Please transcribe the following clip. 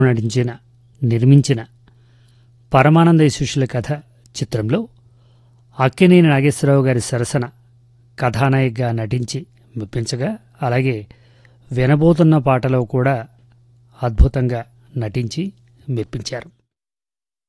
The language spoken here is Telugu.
నిర్మించిన పరమానంద శిష్యుల కథ చిత్రంలో అక్కినేని నాగేశ్వరరావు గారి సరసన కథానాయికగా నటించి మెప్పించగా, అలాగే వినబోతున్న పాటలో కూడా అద్భుతంగా నటించి మెప్పించారు.